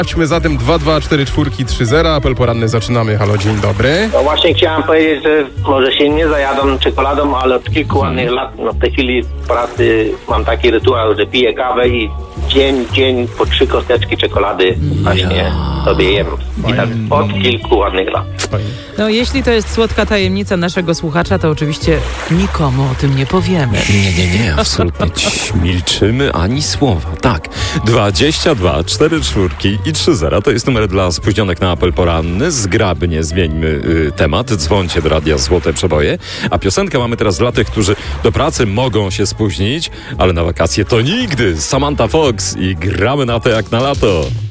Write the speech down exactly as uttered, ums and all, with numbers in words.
Sprawdźmy zatem dwa dwa cztery cztery trzy zero. Apel poranny zaczynamy. Halo, dzień dobry. No właśnie chciałem powiedzieć, że może się nie zajadą czekoladą, ale od kilku ładnych lat, no w tej chwili w pracy mam taki rytuał, że piję kawę i dzień, dzień po trzy kosteczki czekolady właśnie sobie jem. I tak od kilku ładnych lat. No jeśli to jest słodka tajemnica naszego słuchacza, to oczywiście nikomu o tym nie powiemy. Nie, nie, nie, absolutnie. Milczymy ani słowa. Tak, dwadzieścia dwa cztery cztery i trzy zero to jest numer dla spóźnionych na apel poranny. Zgrabnie zmieńmy y, temat. Dzwońcie do Radia Złote Przeboje. A piosenkę mamy teraz dla tych, którzy do pracy mogą się spóźnić, ale na wakacje to nigdy. Samantha Fox i gramy na to jak na lato.